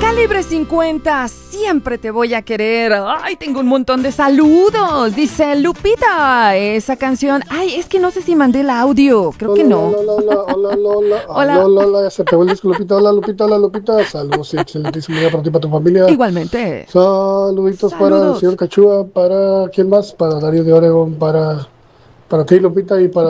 Calibre 50, siempre te voy a querer. Ay, tengo un montón de saludos. Dice Lupita, esa canción. Ay, es que no sé si mandé el audio. Creo que no. Hola, se te vuelve el disco, Lupita. Hola, Lupita. Saludos y excelentísimo día para ti y para tu familia. Igualmente. Saluditos para el Saludos. señor Cachúa, para quién más, para Darío de Oregón, para ti, Lupita, y para